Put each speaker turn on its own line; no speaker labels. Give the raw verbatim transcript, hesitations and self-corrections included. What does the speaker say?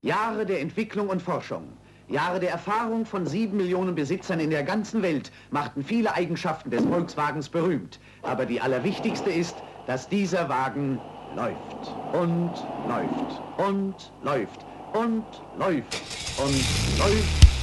Jahre der Entwicklung und Forschung, Jahre der Erfahrung von sieben Millionen Besitzern in der ganzen Welt machten viele Eigenschaften des Volkswagens berühmt. Aber die allerwichtigste ist, dass dieser Wagen läuft und läuft und läuft und läuft und läuft.